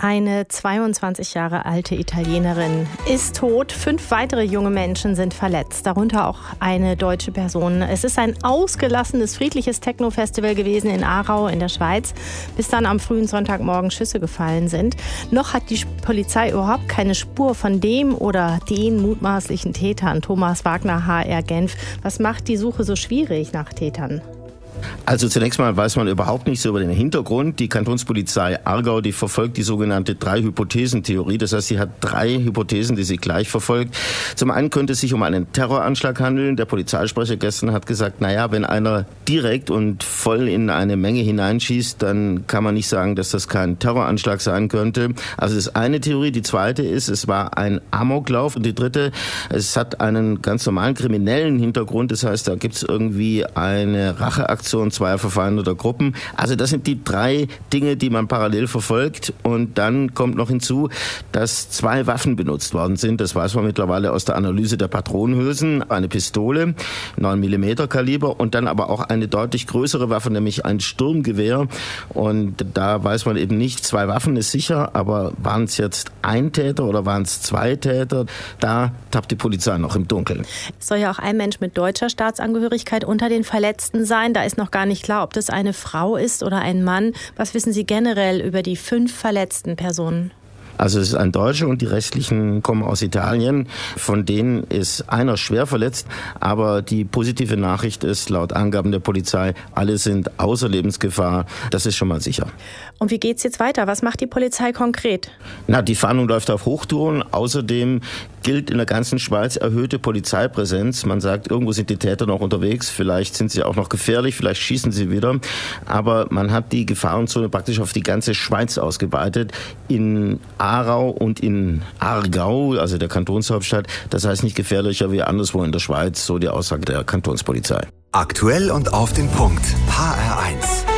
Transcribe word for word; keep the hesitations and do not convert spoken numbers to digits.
Eine zweiundzwanzig Jahre alte Italienerin ist tot. Fünf weitere junge Menschen sind verletzt, darunter auch eine deutsche Person. Es ist ein ausgelassenes, friedliches Techno-Festival gewesen in Aarau in der Schweiz, bis dann am frühen Sonntagmorgen Schüsse gefallen sind. Noch hat die Polizei überhaupt keine Spur von dem oder den mutmaßlichen Tätern. Thomas Wagner, H R Genf. Was macht die Suche so schwierig nach Tätern? Also zunächst mal weiß man überhaupt nichts über den Hintergrund. Die Kantonspolizei Aargau, die verfolgt die sogenannte Drei-Hypothesen-Theorie. Das heißt, sie hat drei Hypothesen, die sie gleich verfolgt. Zum einen könnte es sich um einen Terroranschlag handeln. Der Polizeisprecher gestern hat gesagt, naja, wenn einer direkt und voll in eine Menge hineinschießt, dann kann man nicht sagen, dass das kein Terroranschlag sein könnte. Also das ist eine Theorie. Die zweite ist, es war ein Amoklauf. Und die dritte, es hat einen ganz normalen kriminellen Hintergrund. Das heißt, da gibt es irgendwie eine Racheaktion zweier verfeindeter Gruppen. Also das sind die drei Dinge, die man parallel verfolgt. Und dann kommt noch hinzu, dass zwei Waffen benutzt worden sind. Das weiß man mittlerweile aus der Analyse der Patronenhülsen. Eine Pistole, neun Millimeter Kaliber und dann aber auch eine deutlich größere Waffe, nämlich ein Sturmgewehr. Und da weiß man eben nicht, zwei Waffen ist sicher, aber waren es jetzt ein Täter oder waren es zwei Täter? Da tappt die Polizei noch im Dunkeln. Es soll ja auch ein Mensch mit deutscher Staatsangehörigkeit unter den Verletzten sein. Da ist noch gar nicht klar, ob das eine Frau ist oder ein Mann. Was wissen Sie generell über die fünf verletzten Personen? Also es ist ein Deutscher und die restlichen kommen aus Italien. Von denen ist einer schwer verletzt, aber die positive Nachricht ist, laut Angaben der Polizei, alle sind außer Lebensgefahr. Das ist schon mal sicher. Und wie geht's jetzt weiter? Was macht die Polizei konkret? Na, die Fahndung läuft auf Hochtouren. Außerdem gilt in der ganzen Schweiz erhöhte Polizeipräsenz. Man sagt, irgendwo sind die Täter noch unterwegs. Vielleicht sind sie auch noch gefährlich, vielleicht schießen sie wieder. Aber man hat die Gefahrenzone praktisch auf die ganze Schweiz ausgeweitet. In Aarau und in Aargau, also der Kantonshauptstadt. Das heißt nicht gefährlicher wie anderswo in der Schweiz, so die Aussage der Kantonspolizei. Aktuell und auf den Punkt. H R eins.